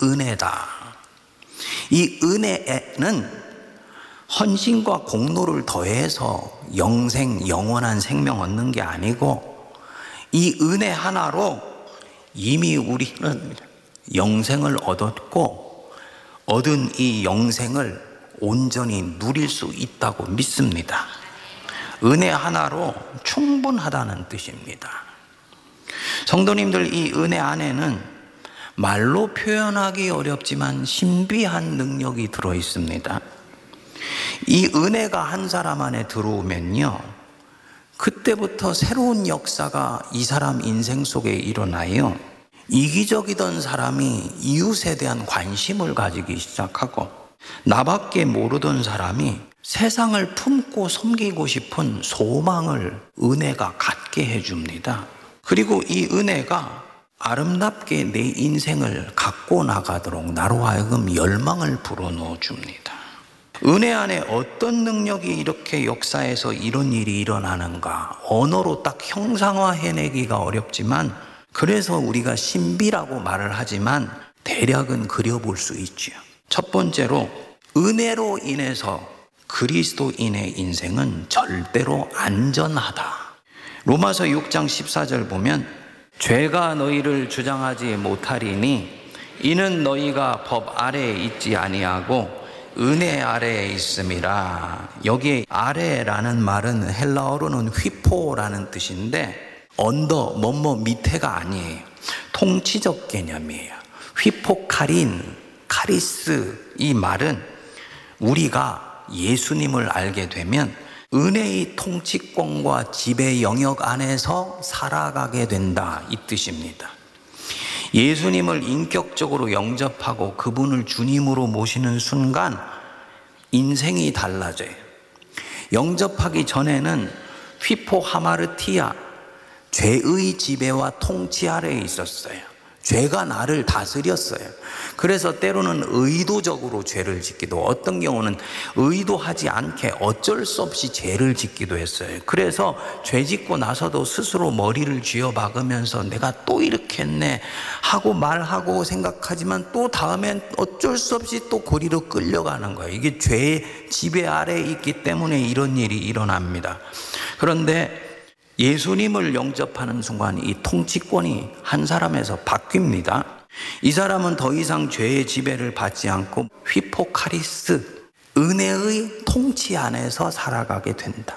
은혜다. 이 은혜는 헌신과 공로를 더해서 영원한 생명 얻는 게 아니고 이 은혜 하나로 이미 우리는 영생을 얻었고 얻은 이 영생을 온전히 누릴 수 있다고 믿습니다. 은혜 하나로 충분하다는 뜻입니다. 성도님들, 이 은혜 안에는 말로 표현하기 어렵지만 신비한 능력이 들어 있습니다. 이 은혜가 한 사람 안에 들어오면요, 그때부터 새로운 역사가 이 사람 인생 속에 일어나요. 이기적이던 사람이 이웃에 대한 관심을 가지기 시작하고, 나밖에 모르던 사람이 세상을 품고 섬기고 싶은 소망을 은혜가 갖게 해줍니다. 그리고 이 은혜가 아름답게 내 인생을 갖고 나가도록 나로 하여금 열망을 불어넣어 줍니다. 은혜 안에 어떤 능력이 이렇게 역사에서 이런 일이 일어나는가, 언어로 딱 형상화해내기가 어렵지만, 그래서 우리가 신비라고 말을 하지만 대략은 그려볼 수 있죠. 첫 번째로, 은혜로 인해서 그리스도인의 인생은 절대로 안전하다. 로마서 6장 14절 보면, 죄가 너희를 주장하지 못하리니 이는 너희가 법 아래에 있지 아니하고 은혜 아래에 있음이라. 여기에 아래라는 말은 헬라어로는 휘포라는 뜻인데, 언더, 뭐뭐 밑에가 아니에요. 통치적 개념이에요. 휘포카린, 카리스, 이 말은 우리가 예수님을 알게 되면 은혜의 통치권과 지배 영역 안에서 살아가게 된다, 이 뜻입니다. 예수님을 인격적으로 영접하고 그분을 주님으로 모시는 순간 인생이 달라져요. 영접하기 전에는 휘포 하마르티아, 죄의 지배와 통치 아래에 있었어요. 죄가 나를 다스렸어요. 그래서 때로는 의도적으로 죄를 짓기도, 어떤 경우는 의도하지 않게 어쩔 수 없이 죄를 짓기도 했어요. 그래서 죄 짓고 나서도 스스로 머리를 쥐어박으면서 내가 또 이렇게 했네 하고 말하고 생각하지만 또 다음엔 어쩔 수 없이 또 고리로 끌려가는 거예요. 이게 죄의 지배 아래에 있기 때문에 이런 일이 일어납니다. 그런데 예수님을 영접하는 순간 이 통치권이 한 사람에서 바뀝니다. 이 사람은 더 이상 죄의 지배를 받지 않고 휘포카리스, 은혜의 통치 안에서 살아가게 된다.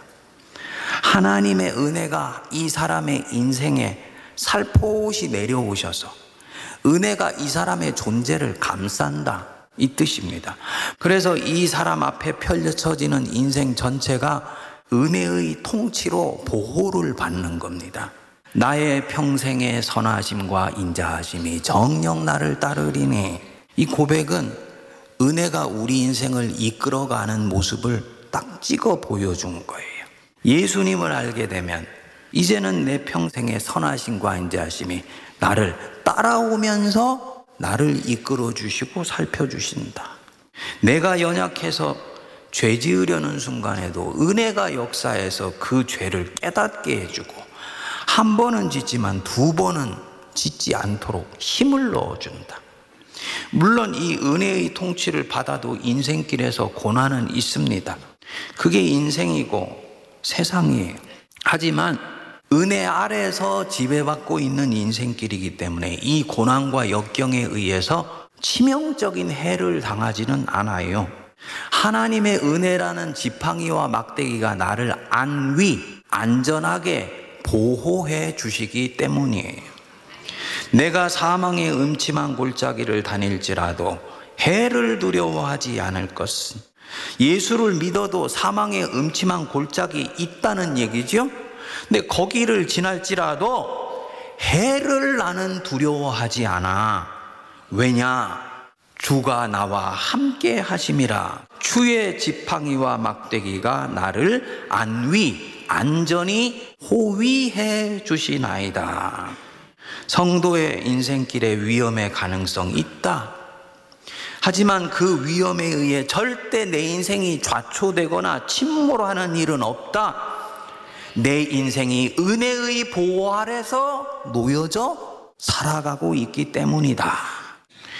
하나님의 은혜가 이 사람의 인생에 살포시 내려오셔서 은혜가 이 사람의 존재를 감싼다, 이 뜻입니다. 그래서 이 사람 앞에 펼쳐지는 인생 전체가 은혜의 통치로 보호를 받는 겁니다. 나의 평생의 선하심과 인자하심이 정녕 나를 따르리니, 이 고백은 은혜가 우리 인생을 이끌어가는 모습을 딱 찍어 보여준 거예요. 예수님을 알게 되면 이제는 내 평생의 선하심과 인자하심이 나를 따라오면서 나를 이끌어 주시고 살펴주신다. 내가 연약해서 죄 지으려는 순간에도 은혜가 역사에서 그 죄를 깨닫게 해주고, 한 번은 짓지만 두 번은 짓지 않도록 힘을 넣어준다. 물론 이 은혜의 통치를 받아도 인생길에서 고난은 있습니다. 그게 인생이고 세상이에요. 하지만 은혜 아래에서 지배받고 있는 인생길이기 때문에 이 고난과 역경에 의해서 치명적인 해를 당하지는 않아요. 하나님의 은혜라는 지팡이와 막대기가 나를 안전하게 보호해 주시기 때문이에요. 내가 사망의 음침한 골짜기를 다닐지라도 해를 두려워하지 않을 것은, 예수를 믿어도 사망의 음침한 골짜기 있다는 얘기죠. 근데 거기를 지날지라도 해를 나는 두려워하지 않아. 왜냐? 주가 나와 함께 하심이라. 주의 지팡이와 막대기가 나를 안전히 호위해 주시나이다. 성도의 인생길에 위험의 가능성이 있다. 하지만 그 위험에 의해 절대 내 인생이 좌초되거나 침몰하는 일은 없다. 내 인생이 은혜의 보호 아래서 놓여져 살아가고 있기 때문이다.